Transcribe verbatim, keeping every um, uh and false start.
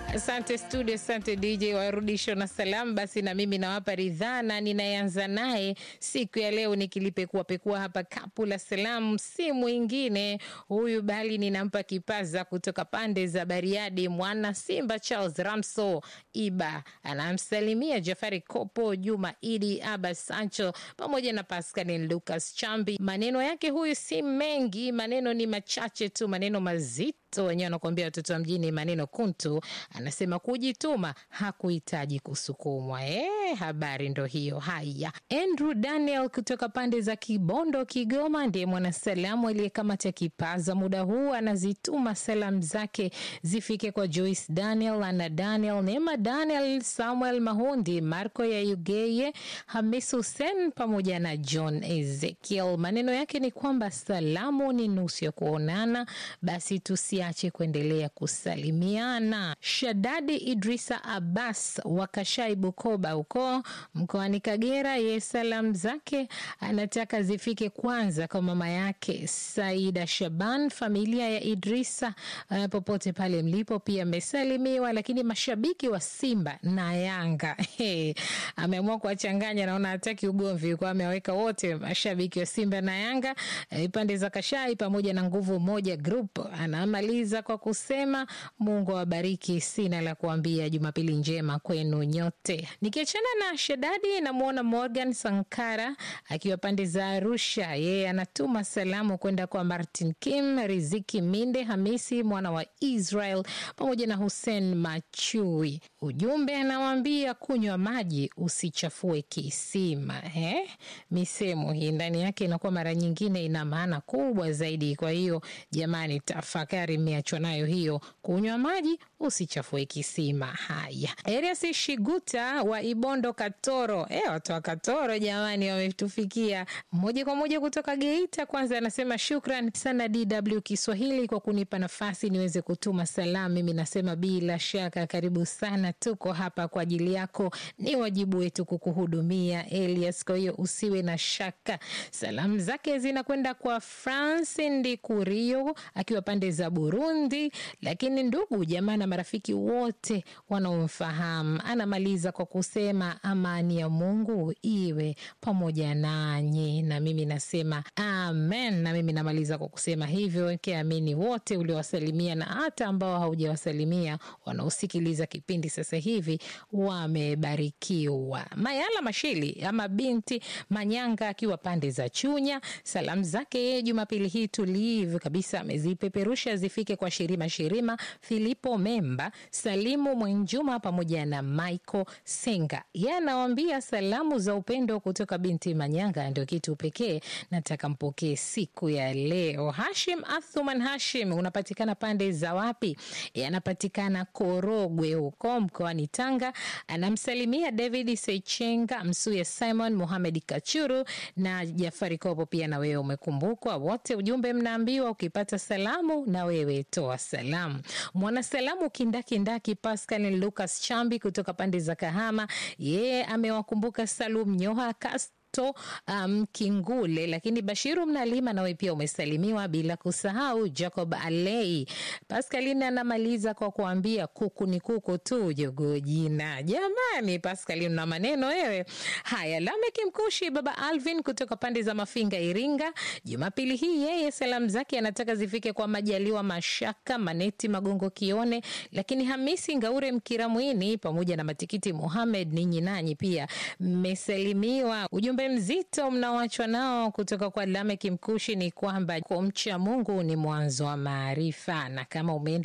Asante studio, asante D J warudisho na salamu. Basi na mimi nawapa ridhaa na ninaanza naye siku ya leo nikilipekua pekua hapa kapu la salamu, si mwingine huyu bali ninampa kipaza kutoka pande za Bariadi, mwana Simba Charles Ramso Iba. Anamsalimia Jafari Kopo, Juma Idi, Aba Sancho pamoja na Pascal Lucas Chambi. Maneno yake huyu si mengi, maneno ni machache tu, maneno mazito. So wenyewe anakuambia watoto wa mjini maneno kuntu. Anasema kujituma hakuhitaji kusukumwa. Eh, habari ndo hiyo. Haya, Andrew Daniel kutoka pande za Kibondo, Kigoma ndiye mwanasalamu aliyekamata kipaza muda huu. Anazituma salamu zake zifike kwa Joyce Daniel, Ana Daniel, Nema Daniel, Samuel Mahundi, Marco ya Ugeye, Hamis Hussein pamoja na John Ezekiel. Maneno yake ni kwamba salamu ni nusu ya kuonana, basi tusi ache kuendelea kusalimiana. Shadadi Idrisa Abbas wakashai Bukoba huko mkoani Kagera, ye salamu zake anataka zifike kwanza kwa mama yake Saida Shaban, familia ya Idrisa uh, popote pale mlipo pia mesalimiwa. Lakini mashabiki wa Simba na Yanga hey, ameamua kuwachanganya, naona hataki ugomvi kwa ameweka wote mashabiki wa Simba na Yanga uh, pande za Kashai pamoja na Nguvu Moja Group. Anamaliza kwa kusema Mungu awabariki, sina la kuambia, Jumapili njema kwenu nyote. Nikiachana na Shadadi na muona Morgan Sankara akiwa pande za Arusha, yeye anatuma salamu kwenda kwa Martin Kim, Riziki Minde, Hamisi mwana wa Israel pamoja na Hussein Machui. Ujumbe anawaambia kunywa maji usichafue kisima. Eh? Misemo hii ndani yake inakuwa mara nyingine ina maana kubwa zaidi. Kwa hiyo jamani, tafakari miachwa nayo hiyo, kunywa maji usichafue kisima. Haya, Elias Shiguta wa Ibondo Katoro, eh watu wa Katoro jamani wametufikia moja kwa moja kutoka Geita. Kwanza anasema shukran sana D W Kiswahili kwa kunipa nafasi niweze kutuma salamu. Mimi nasema bila shaka karibu sana, tuko hapa kwa ajili yako, ni wajibu wetu kukuhudumia Elias, kwa hiyo usiwe na shaka. Salamu zake zinakwenda kwa France Ndikurio akiwa pande za Burundi, lakini ndugu jamaa na marafiki wote wanaomfahamu. Anamaliza kwa kusema amani ya Mungu iwe pamoja nanyi, na mimi nasema amen. Na mimi namaliza kwa kusema hivyo, kiamini wote uliowasalimia na hata ambao haujawasalimia wanaosikiliza kipindi sasa hivi wamebarikiwa. Mayala Mashili ama binti Manyanga akiwa pande za Chunya, salamu zake Jumapili hii tulivu kabisa amezipeperusha zifike kwa Shirima Shirima, Filipo Memba, Salimu Mwenjuma pamoja na Michael Senga. Yanawaambia salamu za upendo kutoka binti Manyanga ndio kitu pekee nataka mpokee siku ya leo. Hashim Athuman Hashim, unapatikana pande za wapi? Yanapatikana Korogwe huko mkoani Tanga. Anamsalimia David Sechenga, Msuya Simon, Mohamed Kachuru na Jafari Kopo, pia na wewe umekumbukwa. Wote ujumbe mnaambiwa ukipata salamu na wewe toa salamu. Mwana salamu kindaki ndaki Pascal Lucas Chambi kutoka pande za Kahama, yeye amewakumbuka Salum Nyoha Kas to um, Kingule, lakini Bashiru Mnalima nawe pia umesalimiwa, bila kusahau Jacob Alei. Pascaline anamaliza kwa kuambia kuku ni kuku tu, jogo jina. Jamani Pascaline na maneno wewe. Haya, Lameki Mkushi baba Alvin kutoka pande za Mafinga Iringa, Jumapili hii yeye salamu zake anataka zifike kwa Majaliwa Mashaka, Maneti Magongo Kione, lakini Hamisi Ngaure Mkiramwini pamoja na Matikiti Mohamed, ninyi nanyi pia mmesalimiwa. Ujumbe mzito mnaoachwa nao kutoka kwa Lameki Mkushi ni kwamba kumcha Mungu ni mwanzo wa maarifa, na kama umeenda